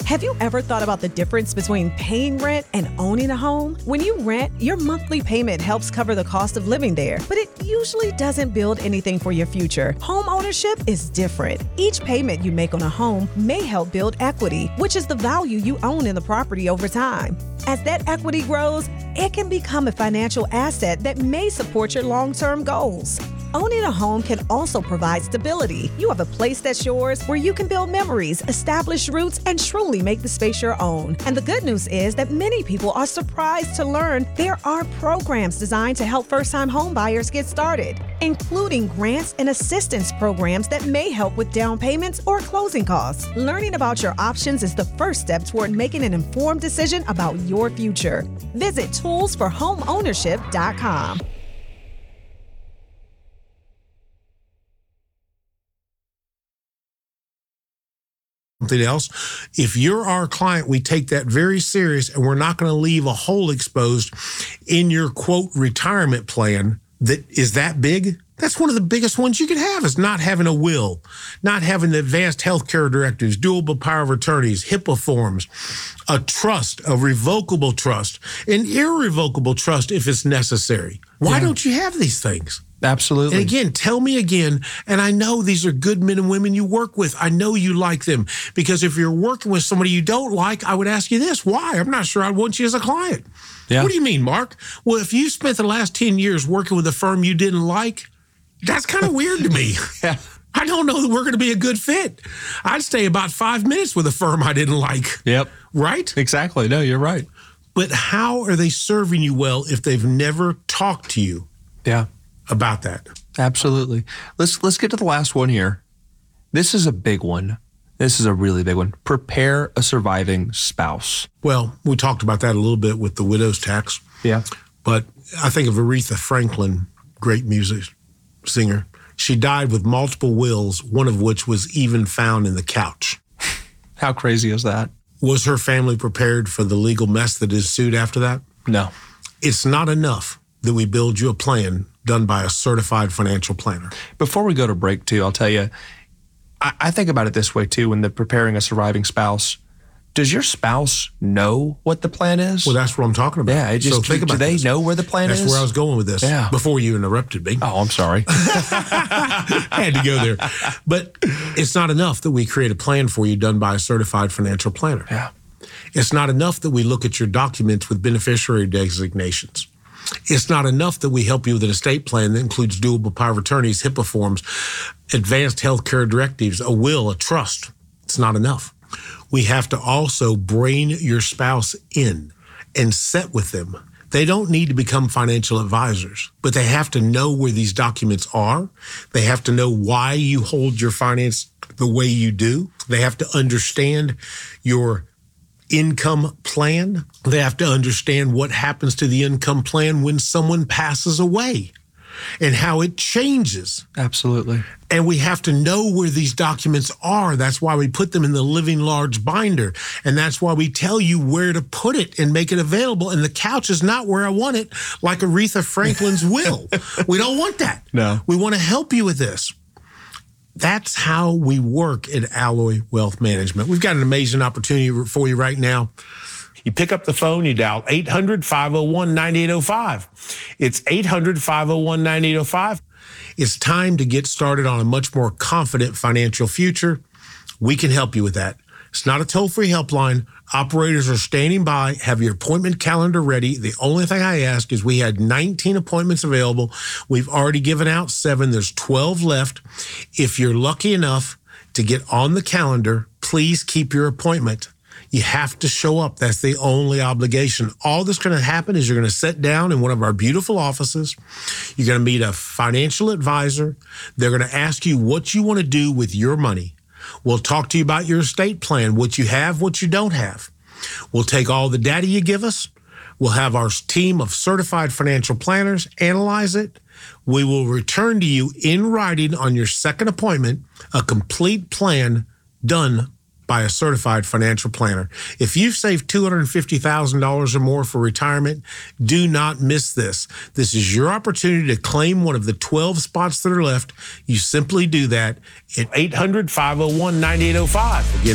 Have you ever thought about the difference between paying rent and owning a home? When you rent, your monthly payment helps cover the cost of living there, but it usually doesn't build anything for your future. Home ownership is different. Each payment you make on a home may help build equity, which is the value you own in the property over time. As that equity grows, it can become a financial asset that may support your long-term goals. Owning a home can also provide stability. You have a place that's yours where you can build memories, establish roots, and truly make the space your own. And the good news is that many people are surprised to learn there are programs designed to help first-time home buyers get started, including grants and assistance programs that may help with down payments or closing costs. Learning about your options is the first step toward making an informed decision about your future. Visit toolsforhomeownership.com. Something else. If you're our client, we take that very serious, and we're not going to leave a hole exposed in your quote retirement plan that is that big. That's one of the biggest ones you could have, is not having a will, not having the advanced healthcare directives, doable power of attorneys, HIPAA forms, a trust, a revocable trust, an irrevocable trust if it's necessary. Why don't you have these things? Absolutely. And again, tell me again, and I know these are good men and women you work with. I know you like them, because if you're working with somebody you don't like, I would ask you this: why? I'm not sure I'd want you as a client. Yeah. What do you mean, Mark? Well, if you spent the last 10 years working with a firm you didn't like, that's kind of weird to me. Yeah. I don't know that we're going to be a good fit. I'd stay about 5 minutes with a firm I didn't like. Yep. Right? Exactly. No, you're right. But how are they serving you well if they've never talked to you? Yeah. About that. Absolutely. Let's get to the last one here. This is a big one. This is a really big one. Prepare a surviving spouse. Well, we talked about that a little bit with the widow's tax. Yeah. But I think of Aretha Franklin, great music singer. She died with multiple wills, one of which was even found in the couch. How crazy is that? Was her family prepared for the legal mess that ensued after that? No. It's not enough that we build you a plan done by a certified financial planner. Before we go to break, too, I'll tell you, I think about it this way, too, when they're preparing a surviving spouse. Does your spouse know what the plan is? Well, that's what I'm talking about. Yeah, so think about do they this. know where the plan is? That's where I was going with this before you interrupted me. Oh, I'm sorry. I had to go there. But it's not enough that we create a plan for you done by a certified financial planner. Yeah. It's not enough that we look at your documents with beneficiary designations. It's not enough that we help you with an estate plan that includes doable power of attorneys, HIPAA forms, advanced healthcare directives, a will, a trust. It's not enough. We have to also bring your spouse in and sit with them. They don't need to become financial advisors, but they have to know where these documents are. They have to know why you hold your finance the way you do. They have to understand your income plan. They have to understand what happens to the income plan when someone passes away and how it changes. Absolutely. And we have to know where these documents are. That's why we put them in the living large binder. And that's why we tell you where to put it and make it available. And the couch is not where I want it, like Aretha Franklin's will. We don't want that. No. We want to help you with this. That's how we work at Alloy Wealth Management. We've got an amazing opportunity for you right now. You pick up the phone, you dial 800-501-9805. It's 800-501-9805. It's time to get started on a much more confident financial future. We can help you with that. It's not a toll-free helpline. Operators are standing by. Have your appointment calendar ready. The only thing I ask is we had 19 appointments available. We've already given out 7. There's 12 left. If you're lucky enough to get on the calendar, please keep your appointment. You have to show up. That's the only obligation. All that's going to happen is you're going to sit down in one of our beautiful offices. You're going to meet a financial advisor. They're going to ask you what you want to do with your money. We'll talk to you about your estate plan, what you have, what you don't have. We'll take all the data you give us. We'll have our team of certified financial planners analyze it. We will return to you in writing on your second appointment a complete plan done by a certified financial planner. If you've saved $250,000 or more for retirement, do not miss this. This is your opportunity to claim one of the 12 spots that are left. You simply do that at 800-501-9805. Again,